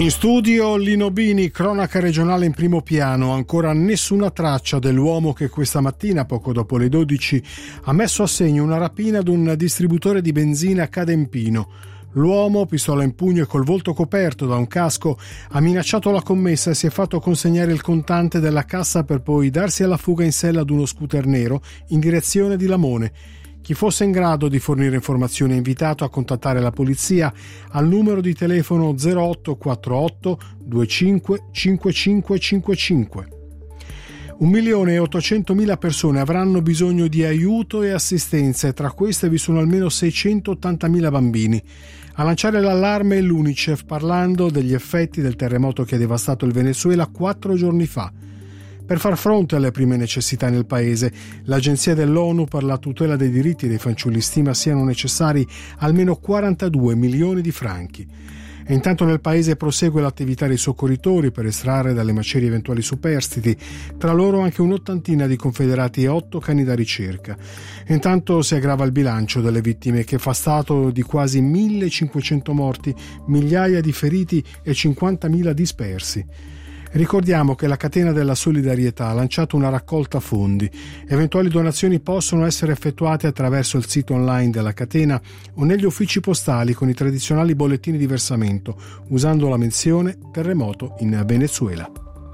In studio Lino Bini, cronaca regionale in primo piano. Ancora nessuna traccia dell'uomo che questa mattina, poco dopo le 12, ha messo a segno una rapina ad un distributore di benzina a Cadempino. L'uomo, pistola in pugno e col volto coperto da un casco, ha minacciato la commessa e si è fatto consegnare il contante della cassa per poi darsi alla fuga in sella ad uno scooter nero in direzione di Lamone. Chi fosse in grado di fornire informazioni è invitato a contattare la polizia al numero di telefono 0848 25 5555. 1.800.000 persone avranno bisogno di aiuto e assistenza e tra queste vi sono almeno 680.000 bambini. A lanciare l'allarme è l'UNICEF parlando degli effetti del terremoto che ha devastato il Venezuela 4 giorni fa. Per far fronte alle prime necessità nel paese, l'Agenzia dell'ONU per la tutela dei diritti dei fanciulli stima siano necessari almeno 42 milioni di franchi. E intanto nel paese prosegue l'attività dei soccorritori per estrarre dalle macerie eventuali superstiti, tra loro anche un'ottantina di confederati e 8 cani da ricerca. E intanto si aggrava il bilancio delle vittime, che fa stato di quasi 1.500 morti, migliaia di feriti e 50.000 dispersi. Ricordiamo che la Catena della Solidarietà ha lanciato una raccolta fondi. Eventuali donazioni possono essere effettuate attraverso il sito online della catena o negli uffici postali con i tradizionali bollettini di versamento, usando la menzione terremoto in Venezuela.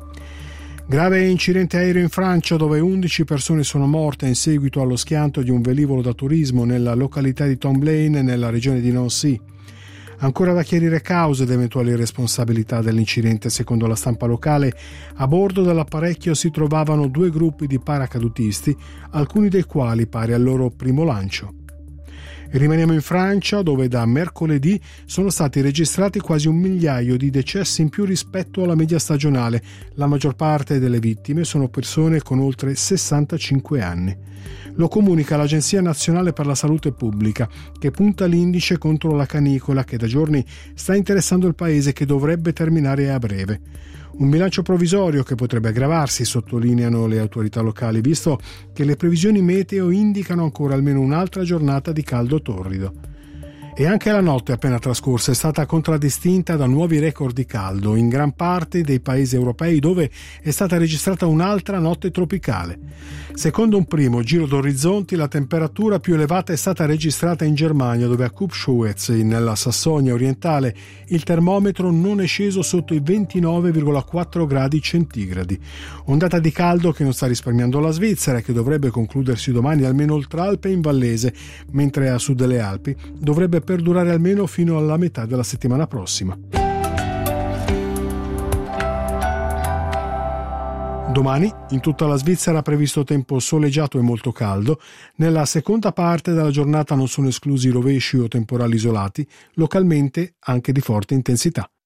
Grave incidente aereo in Francia, dove 11 persone sono morte in seguito allo schianto di un velivolo da turismo nella località di Tomblaine, nella regione di Nancy. Ancora da chiarire cause ed eventuali responsabilità dell'incidente. Secondo la stampa locale, a bordo dell'apparecchio si trovavano 2 gruppi di paracadutisti, alcuni dei quali pari al loro primo lancio. E rimaniamo in Francia, dove da mercoledì sono stati registrati quasi 1 migliaio di decessi in più rispetto alla media stagionale. La maggior parte delle vittime sono persone con oltre 65 anni. Lo comunica l'Agenzia Nazionale per la Salute Pubblica, che punta l'indice contro la canicola che da giorni sta interessando il paese e che dovrebbe terminare a breve. Un bilancio provvisorio che potrebbe aggravarsi, sottolineano le autorità locali, visto che le previsioni meteo indicano ancora almeno un'altra giornata di caldo torrido. E anche la notte appena trascorsa è stata contraddistinta da nuovi record di caldo in gran parte dei paesi europei, dove è stata registrata un'altra notte tropicale. Secondo un primo giro d'orizzonti, la temperatura più elevata è stata registrata in Germania, dove a Kupschwitz, nella Sassonia orientale, il termometro non è sceso sotto i 29,4 gradi centigradi. Ondata di caldo che non sta risparmiando la Svizzera e che dovrebbe concludersi domani almeno oltralpe in Vallese, mentre a sud delle Alpi dovrebbe perdurare almeno fino alla metà della settimana prossima. Domani in tutta la Svizzera è previsto tempo soleggiato e molto caldo. Nella seconda parte della giornata non sono esclusi rovesci o temporali isolati, localmente anche di forte intensità.